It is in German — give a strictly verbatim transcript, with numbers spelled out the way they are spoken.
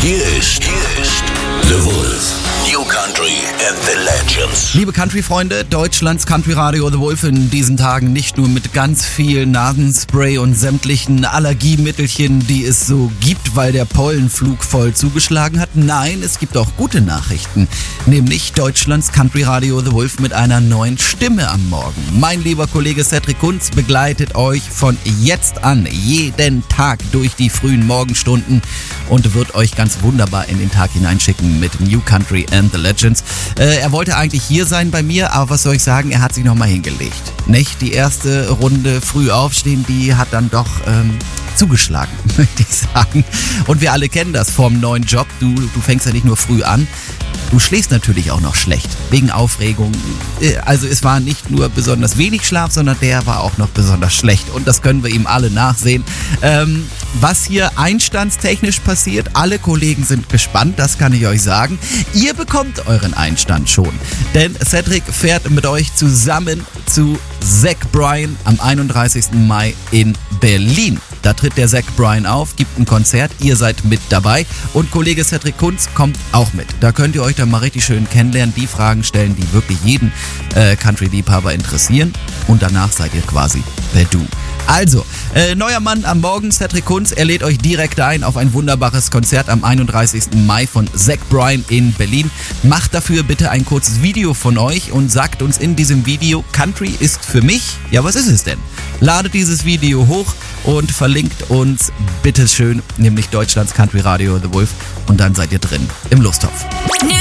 Hier ist, hier ist The Wolf. New Country and the Legends. Liebe Country-Freunde, Deutschlands Country-Radio The Wolf in diesen Tagen nicht nur mit ganz viel Nasenspray und sämtlichen Allergiemittelchen, die es so gibt, weil der Pollenflug voll zugeschlagen hat. Nein, es gibt auch gute Nachrichten, nämlich Deutschlands Country-Radio The Wolf mit einer neuen Stimme am Morgen. Mein lieber Kollege Cedric Kunz begleitet euch von jetzt an jeden Tag durch die frühen Morgenstunden und wird euch ganz wunderbar in den Tag hineinschicken mit New Country and the Legends. Äh, er wollte eigentlich hier sein bei mir, aber was soll ich sagen, er hat sich nochmal hingelegt. Nicht? Die erste Runde früh aufstehen, die hat dann doch ähm, zugeschlagen, möchte ich sagen. Und wir alle kennen das vom neuen Job. Du, du fängst ja nicht nur früh an, du schläfst natürlich auch noch schlecht, wegen Aufregung. Also es war nicht nur besonders wenig Schlaf, sondern der war auch noch besonders schlecht. Und das können wir ihm alle nachsehen. Ähm, was hier einstandstechnisch passiert, alle Kollegen sind gespannt, das kann ich euch sagen. Ihr bekommt euren Einstand schon. Denn Cedric fährt mit euch zusammen zu Zach Bryan am einunddreißigsten Mai in Berlin. Da tritt der Zach Bryan auf, gibt ein Konzert, ihr seid mit dabei und Kollege Cedric Kunz kommt auch mit. Da könnt ihr euch dann mal richtig schön kennenlernen, die Fragen stellen, die wirklich jeden äh, Country-Liebhaber interessieren und danach seid ihr quasi per Du. Also, äh, neuer Mann am Morgen, Cedric Kunz, er lädt euch direkt ein auf ein wunderbares Konzert am einunddreißigsten Mai von Zach Bryan in Berlin. Macht dafür bitte ein kurzes Video von euch und sagt uns in diesem Video, Country ist für mich. Ja, was ist es denn? Ladet dieses Video hoch und verlinkt uns bitteschön, nämlich Deutschlands Country Radio The Wolf und dann seid ihr drin im Lostopf.